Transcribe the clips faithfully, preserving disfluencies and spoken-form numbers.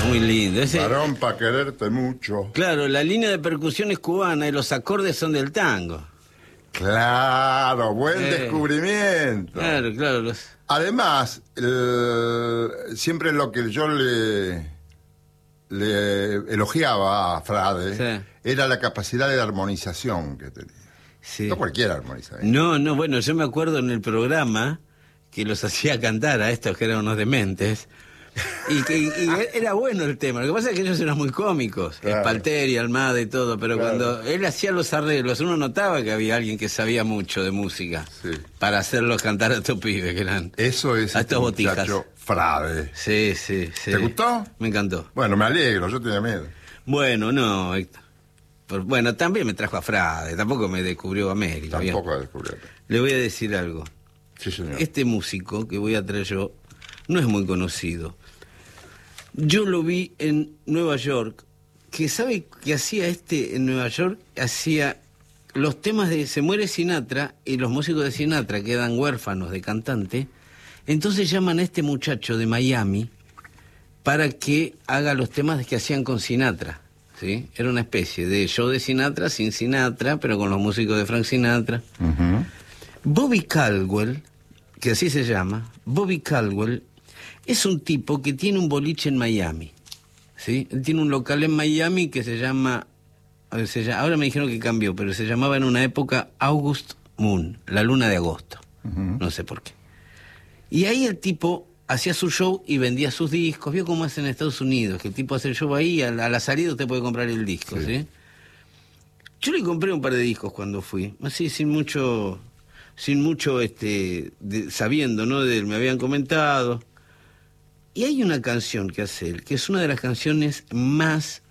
Muy lindo. Ese, varón pa' quererte mucho. Claro, la línea de percusión es cubana y los acordes son del tango. Claro, buen Eh, descubrimiento. Claro, claro. Los... Además, el- siempre lo que yo le, le elogiaba a Frade Sí. era la capacidad de armonización que tenía. Sí. No cualquiera armoniza. ¿eh? No, no, bueno, yo me acuerdo en el programa que los hacía cantar a estos que eran unos dementes. Y, que, y era bueno el tema. Lo que pasa es que ellos eran muy cómicos, Claro. Espalter y Almada y todo, pero Claro. cuando él hacía los arreglos, uno notaba que había alguien que sabía mucho de música Sí. para hacerlos cantar a estos pibes que eran. Eso es A este estos botijas. muchacho Frade. Sí, sí, sí. ¿Te gustó? Me encantó. Bueno, me alegro, yo tenía miedo. Bueno, no, Héctor. Por- bueno, también me trajo a Frade, tampoco me descubrió América. bien. Tampoco descubrí. Le voy a decir algo. Sí, señor. Este músico que voy a traer yo no es muy conocido. Yo lo vi en Nueva York, que sabe que hacía este en Nueva York, hacía los temas de Se muere Sinatra y los músicos de Sinatra quedan huérfanos de cantante, entonces llaman a este muchacho de Miami para que haga los temas que hacían con Sinatra, ¿sí? Era una especie de show de Sinatra sin Sinatra, pero con los músicos de Frank Sinatra. Ujú. Bobby Caldwell, que así se llama, Bobby Caldwell, es un tipo que tiene un boliche en Miami, ¿sí? Él tiene un local en Miami que se llama, a ver, se llama- ahora me dijeron que cambió, pero se llamaba en una época August Moon, la luna de agosto, Ujú. no sé por qué. Y ahí el tipo hacía su show y vendía sus discos, vio cómo hacen en Estados Unidos, que el tipo hace el show ahí, a la, a la salida usted puede comprar el disco, Sí. ¿sí? Yo le compré un par de discos cuando fui, así sin mucho, sin mucho, este, de- sabiendo, ¿no? De él, me habían comentado. Y hay una canción que hace él, que es una de las canciones más,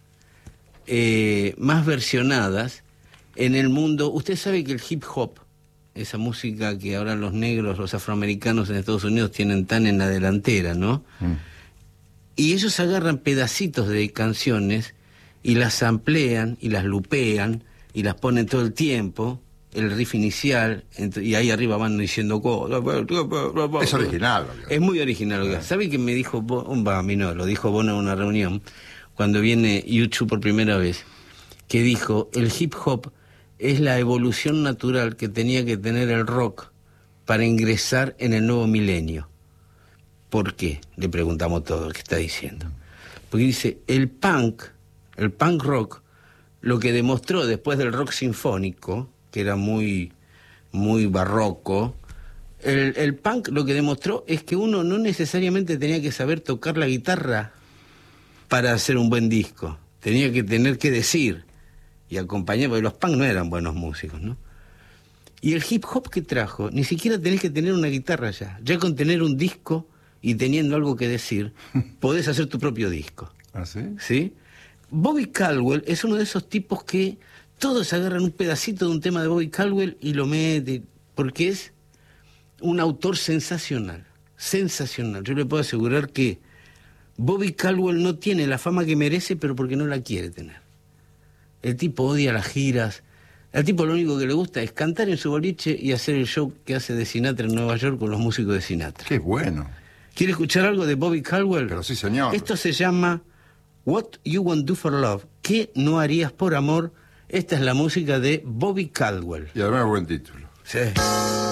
eh, más versionadas en el mundo. Usted sabe que el hip hop, esa música que ahora los negros, los afroamericanos en Estados Unidos tienen tan en la delantera, ¿no? Mm. Y ellos agarran pedacitos de canciones y las amplían y las lupean y las ponen todo el tiempo, el riff inicial, ent- y ahí arriba van diciendo cosas. Es original. lo que- Es muy original. lo que- ¿Sabe que me dijo Bono? Va, a mí no, lo dijo Bono en una reunión, cuando viene YouTube por primera vez, que dijo, el hip hop es la evolución natural que tenía que tener el rock para ingresar en el nuevo milenio. ¿Por qué? Le preguntamos todo, ¿qué está diciendo? Porque dice, el punk, el punk rock, lo que demostró después del rock sinfónico, que era muy, muy barroco, el, el punk lo que demostró es que uno no necesariamente tenía que saber tocar la guitarra para hacer un buen disco. Tenía que tener que decir y acompañar, porque los punk no eran buenos músicos, ¿no? Y el hip hop que trajo, ni siquiera tenés que tener una guitarra ya. Ya con tener un disco y teniendo algo que decir, podés hacer tu propio disco. ¿Ah, sí? ¿Sí? Bobby Caldwell es uno de esos tipos que todos agarran un pedacito de un tema de Bobby Caldwell y lo meten, porque es un autor sensacional, sensacional. Yo le puedo asegurar que Bobby Caldwell no tiene la fama que merece, pero porque no la quiere tener. El tipo odia las giras, al tipo lo único que le gusta es cantar en su boliche y hacer el show que hace de Sinatra en Nueva York con los músicos de Sinatra. Qué bueno. ¿Quiere escuchar algo de Bobby Caldwell? Pero sí, señor. Esto se llama What You Won't Do for Love. ¿Qué no harías por amor? Esta es la música de Bobby Caldwell. Y además buen título. Sí.